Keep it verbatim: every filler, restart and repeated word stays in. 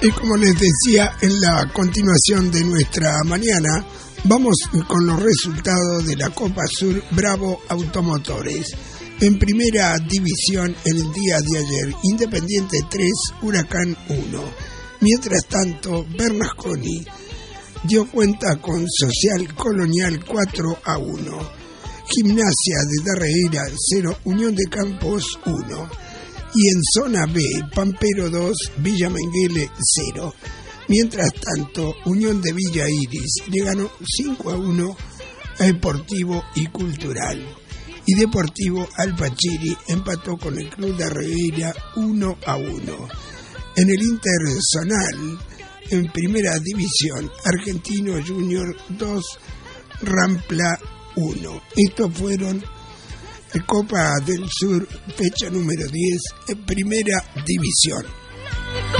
Y como les decía en la continuación de nuestra mañana, vamos con los resultados de la Copa Sur Bravo Automotores. En primera división en el día de ayer, Independiente tres, Huracán uno. Mientras tanto, Bernasconi dio cuenta con Social Colonial cuatro a uno. Gimnasia de Darreira cero, Unión de Campos uno. Y en zona B, Pampero dos, Villa Menguele cero. Mientras tanto, Unión de Villa Iris le ganó cinco a uno a Deportivo y Cultural. Y Deportivo Alpachiri empató con el Club de Arreguera uno a uno. En el Interzonal, en primera división, Argentino Junior dos, Rampla uno. Estos fueron Copa del Sur, fecha número diez, en primera división.